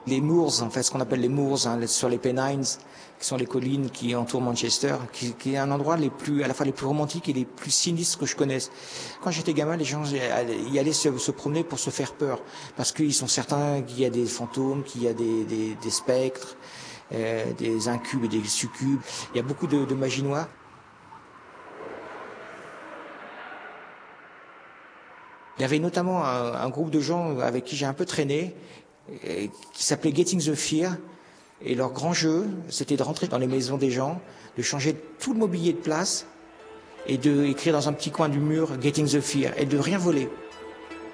Les moors, en fait, ce qu'on appelle les moors, hein, sur les Pennines, qui sont les collines qui entourent Manchester, qui est un endroit à la fois les plus romantiques et les plus sinistres que je connaisse. Quand j'étais gamin, les gens y allaient se promener pour se faire peur, parce qu'ils sont certains qu'il y a des fantômes, qu'il y a des spectres, des incubes et des succubes. Il y a beaucoup de magie noire. Il y avait notamment un groupe de gens avec qui j'ai un peu traîné, qui s'appelait Getting the Fear. Et leur grand jeu, c'était de rentrer dans les maisons des gens, de changer tout le mobilier de place et de écrire dans un petit coin du mur Getting the Fear et de rien voler.